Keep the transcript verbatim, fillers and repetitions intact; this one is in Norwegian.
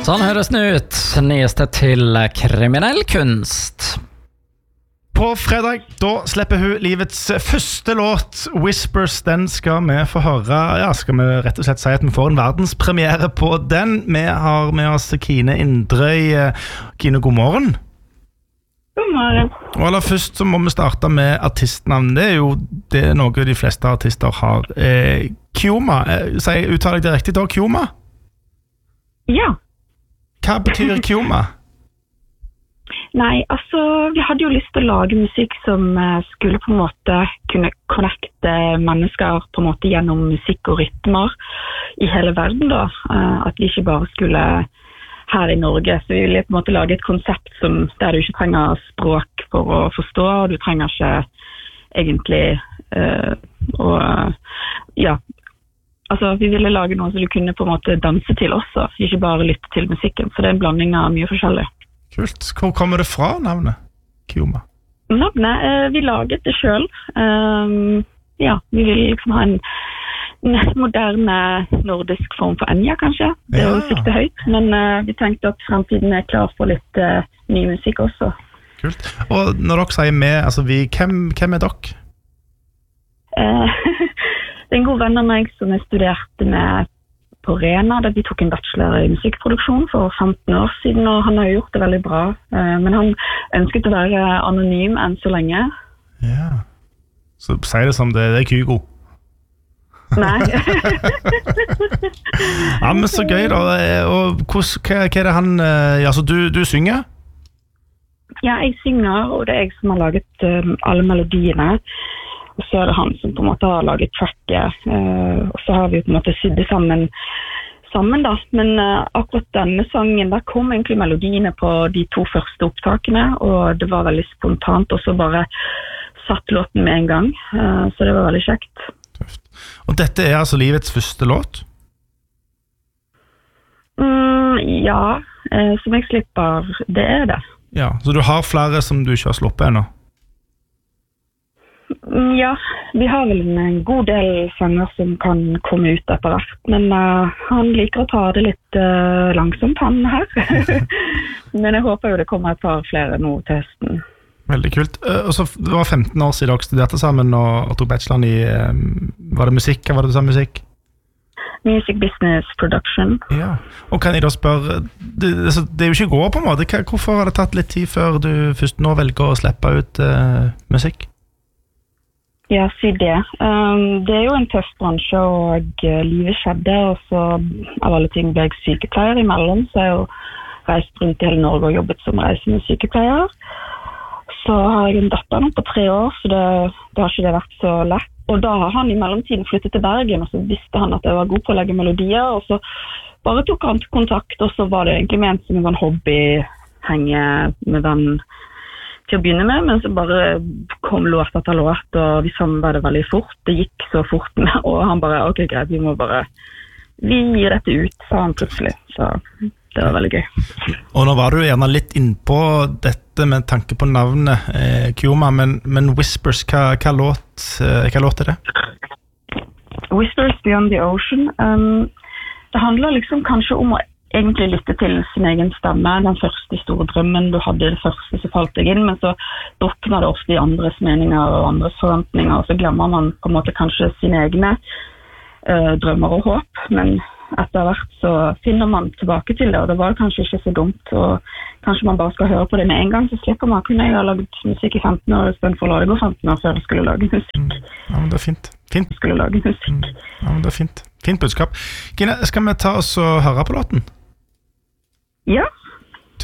Sånn høres det ut. Nyeste til kriminell kunst. På fredag, da slipper hun livets første låt, Whispers. Den skal vi få høre. Ja, skal vi rett og slett si at vi får en verdenspremiere på den. Vi har med oss Kine Indrøy. Kine, god morgen. God morgen. Og aller først så må vi starte med artistnavn. Det er jo det er noe de fleste artister har. Eh, Kjoma, eh, uttaler jeg det riktig da? Kjoma? Ja. Hva betyr Kjoma? Nei, altså, vi hadde jo lyst til å lage musikk som skulle på en måte kunne connecte mennesker på en måte gjennom musikk og rytmer i hele verden da. At vi ikke bare skulle her i Norge, så vi ville på en måte lage et konsept som, der du ikke trenger språk for å forstå, og du trenger ikke egentlig uh, og, ja, altså vi ville lage noe som du kunne på en måte danse til også, ikke bare lytte til musikken, så det er en blanding av mye forskjellig. Kult. Hvor kommer det fra, navnet Kjoma? Navnet, eh, vi laget det selv. Um, ja, vi vil liksom ha en moderne nordisk form for Enya, kanskje. Det er jo sikte høyt, men uh, vi tenkte at fremtiden er klar for litt uh, ny musikk også. Kult. Og når dere sier med, altså vi, hvem, hvem er dere? Uh, det er en god venn av meg som jeg studerte med på Rena, da vi tok en bachelor i musikkproduksjon for femten år siden, og han har gjort det veldig bra. Men han ønsket å være anonym enn så lenge. Ja, så sier det som det, det er Kygo. Nei. Ja, men så gøy da. Og hva, hva er det han, altså du, du synger? Ja, jeg synger, og det er jeg som har laget um, alle melodiene. Og så er det han som på en måte har laget tracket, uh, og så har vi på en måte sydd det sammen, sammen da. Men uh, akkurat denne sangen, der kom egentlig melodiene på de to første opptakene, og det var veldig spontant, og så bare satt låten med en gang, uh, så det var veldig kjekt. Tøft. Og dette er altså livets første låt? Mm, ja, uh, som jeg slipper, det er det. Ja, så du har flere som du ikke har sluppet ennå? Ja, vi har vel en god del sanger som kan komme ut etter hvert, men uh, han liker å ta det litt uh, langsomt, han her. Men jeg håper jo det kommer et par flere nå til høsten. Veldig kult. Uh, og så det var femten år siden dere studerte sammen og, og tok bacheloren i, um, var det musikk? Hva var det du sa, musikk? Music Business Production. Ja, og kan jeg da spørre, det, det, det er jo ikke gå på en måte, hvorfor har det tatt litt tid før du først nå velger å slippe ut uh, musikk? Ja, si det. Um, det er jo en tøff bransje, og uh, livet skjedde, og så av alle ting ble jeg sykepleier imellom, så jeg har jo reist rundt i hele Norge og jobbet som reisende sykepleier. Så har jeg en datter nå på tre år, så det, det har ikke det vært så lett. Og da har han i mellomtiden flyttet til Bergen, og så visste han at jeg var god på å legge melodier, og så bare tok han kontakt, og så var det egentlig ment som en sånn hobby, henge med den til å begynne med, men så bare kom låt etter låt, og vi samarbeidet veldig fort. Det gikk så fort, og han bare, ok, greit, vi må bare, vi gir dette ut, sa han plutselig. Så det var veldig gøy. Og nå var du gjerne litt innpå dette med tanke på navnet eh, Kjoma, men, men Whispers, hva, hva, låt, eh, hva låt er det? Whispers Beyond the Ocean. Um, det handler liksom kanskje om å egentlig lytte til sin egen stemme, den første store drømmen du hadde, det første så falt jeg inn, men så drukner det ofte i andres meninger og andres forventninger, og så glemmer man på en måte kanskje sine egne uh, drømmer og håp, men etter hvert så finner man tilbake til det, og det var kanskje ikke så dumt, og kanskje man bare skal høre på det med en gang, så slipper man. Kunne jeg ha laget musikk i femten år, i stedet for å lage femten år før jeg skulle lage musikk. Ja, men det er fint. Fint. Skulle lage musikk. Ja, men det er fint. Fint budskap. Kine, skal vi ta oss og høre på låten? Ja.